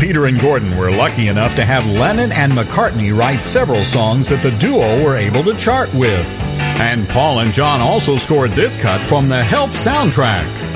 Peter and Gordon were lucky enough to have Lennon and McCartney write several songs that the duo were able to chart with. And Paul and John also scored this cut from the Help soundtrack.